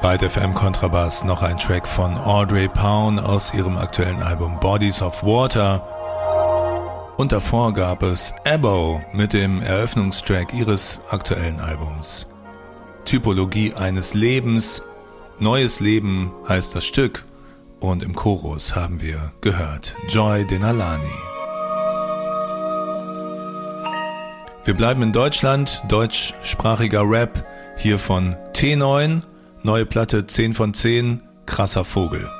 Bei FM Kontrabass noch ein Track von Audrey Pound aus ihrem aktuellen Album Bodies of Water. Und davor gab es Abo mit dem Eröffnungstrack ihres aktuellen Albums. Typologie eines Lebens, neues Leben heißt das Stück und im Chorus haben wir gehört Joy Denalani. Wir bleiben in Deutschland, deutschsprachiger Rap, hier von T9, neue Platte 10 von 10, krasser Vogel.